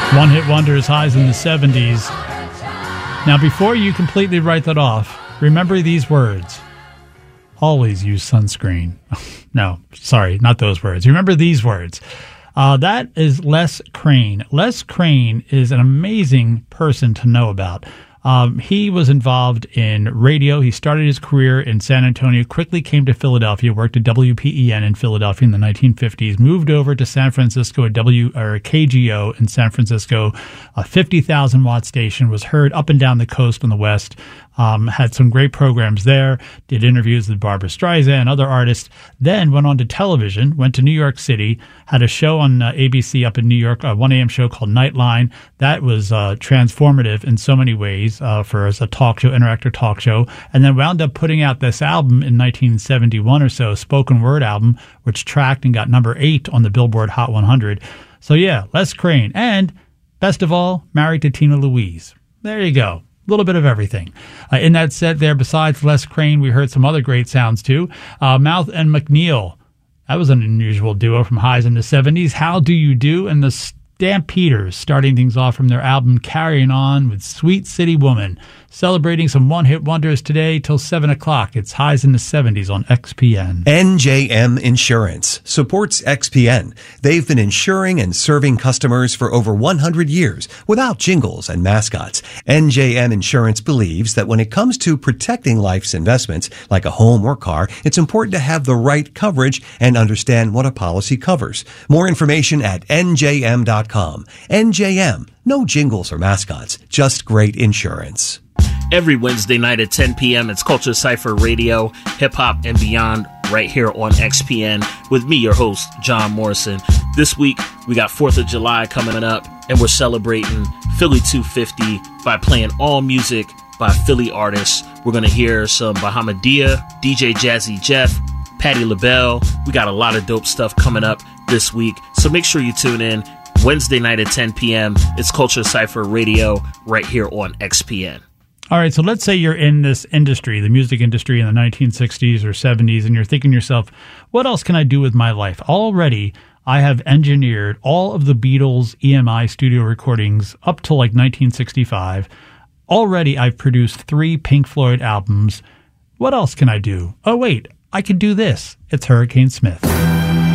One-hit wonders, highs in the 70s. Now, before you completely write that off, remember these words. Always use sunscreen. No, sorry, not those words. Remember these words. That is Les Crane. Les Crane is an amazing person to know about. He was involved in radio. He started his career in San Antonio, quickly came to Philadelphia, worked at WPEN in Philadelphia in the 1950s, moved over to San Francisco at KGO in San Francisco, a 50,000-watt station, was heard up and down the coast on the West, had some great programs there, did interviews with Barbra Streisand and other artists, then went on to television, went to New York City, had a show on ABC up in New York, a 1 a.m. show called Nightline. That was transformative in so many ways as a talk show, interactive talk show, and then wound up putting out this album in 1971 or so, spoken word album, which tracked and got number 8 on the Billboard Hot 100. So yeah, Les Crane. And best of all, married to Tina Louise. There you go. A little bit of everything. In that set there, besides Les Crane, we heard some other great sounds too. Mouth and McNeil. That was an unusual duo from highs in the 70s. How Do You Do? And the Stampeders, starting things off from their album Carrying On with Sweet City Woman. Celebrating some one-hit wonders today till 7 o'clock. It's highs in the 70s on XPN. NJM Insurance supports XPN. They've been insuring and serving customers for over 100 years without jingles and mascots. NJM Insurance believes that when it comes to protecting life's investments, like a home or car, it's important to have the right coverage and understand what a policy covers. More information at njm.com. NJM, no jingles or mascots, just great insurance. Every Wednesday night at 10 p.m., it's Culture Cypher Radio, Hip Hop and Beyond, right here on XPN, with me, your host, John Morrison. This week, we got 4th of July coming up, and we're celebrating Philly 250 by playing all music by Philly artists. We're going to hear some Bahamadia, DJ Jazzy Jeff, Patti LaBelle. We got a lot of dope stuff coming up this week, so make sure you tune in. Wednesday night at 10 p.m., it's Culture Cypher Radio, right here on XPN. All right, so let's say you're in this industry, the music industry in the 1960s or 70s, and you're thinking to yourself, what else can I do with my life? Already, I have engineered all of the Beatles' EMI studio recordings up to like 1965. Already, I've produced 3 Pink Floyd albums. What else can I do? Oh, wait, I could do this. It's Hurricane Smith.